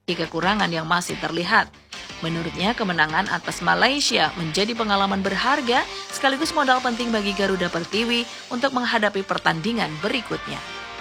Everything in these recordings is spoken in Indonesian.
kekurangan yang masih terlihat. Menurutnya, kemenangan atas Malaysia menjadi pengalaman berharga sekaligus modal penting bagi Garuda Pertiwi untuk menghadapi pertandingan berikutnya.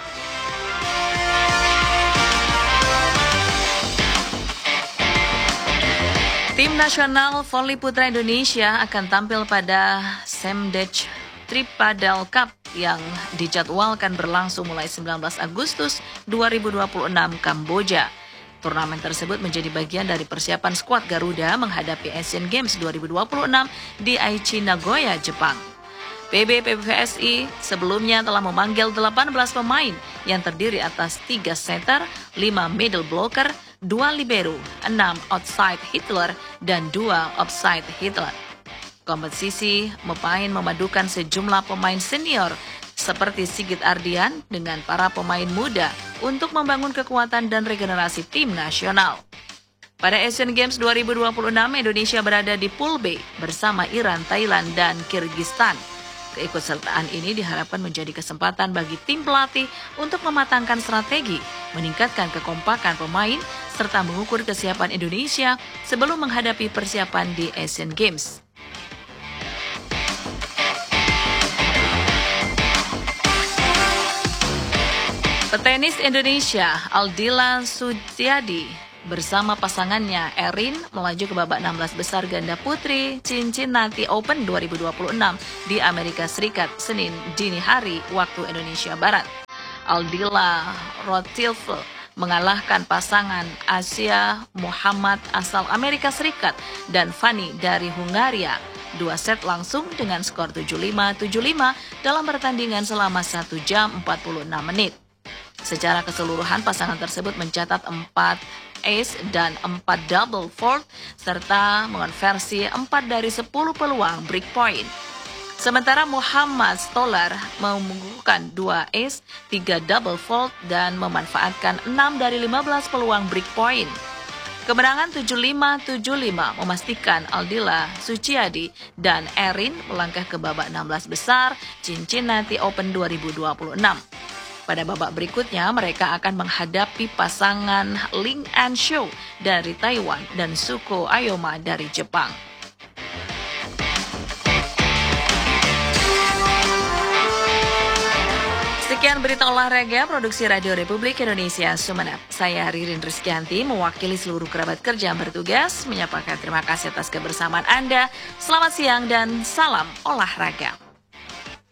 Tim nasional voli putra Indonesia akan tampil pada Semdech Tripadel Cup yang dijadwalkan berlangsung mulai 19 Agustus 2026 Kamboja. Turnamen tersebut menjadi bagian dari persiapan skuad Garuda menghadapi Asian Games 2026 di Aichi, Nagoya, Jepang. PBPSI sebelumnya telah memanggil 18 pemain yang terdiri atas 3 setter, 5 middle blocker, 2 libero, 6 outside hitter, dan 2 offside hitter. Kompetisi pemain memadukan sejumlah pemain senior seperti Sigit Ardian dengan para pemain muda untuk membangun kekuatan dan regenerasi tim nasional. Pada Asian Games 2026, Indonesia berada di Pool B bersama Iran, Thailand, dan Kyrgyzstan. Keikutsertaan ini diharapkan menjadi kesempatan bagi tim pelatih untuk mematangkan strategi, meningkatkan kekompakan pemain, serta mengukur kesiapan Indonesia sebelum menghadapi persiapan di Asian Games. Petenis Indonesia Aldila Suciadi bersama pasangannya Erin melaju ke babak 16 besar ganda putri Cincinnati Open 2026 di Amerika Serikat Senin dini hari waktu Indonesia Barat. Aldila Rotilfe mengalahkan pasangan Asia Muhammad asal Amerika Serikat dan Fanny dari Hungaria 2 set langsung dengan skor 7-5, 7-5 dalam pertandingan selama 1 jam 46 menit. Secara keseluruhan, pasangan tersebut mencatat 4 ace dan 4 double fault, serta mengonversi 4 dari 10 peluang break point. Sementara Muhammad Stolar mengunggulkan 2 ace, 3 double fault, dan memanfaatkan 6 dari 15 peluang break point. Kemenangan 7-5, 7-5 memastikan Aldila Suciadi dan Erin melangkah ke babak 16 besar Cincinnati Open 2026. Pada babak berikutnya, mereka akan menghadapi pasangan Ling An Shou dari Taiwan dan Suko Ayoma dari Jepang. Sekian berita olahraga produksi Radio Republik Indonesia Sumeneb. Saya Ririn Rizkyanti mewakili seluruh kerabat kerja yang bertugas menyampaikan terima kasih atas kebersamaan Anda. Selamat siang dan salam olahraga.